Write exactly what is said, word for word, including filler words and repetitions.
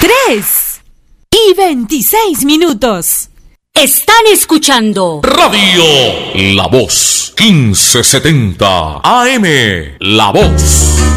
tres y veintiséis minutos. Están escuchando Radio La Voz, quince setenta A M, La Voz.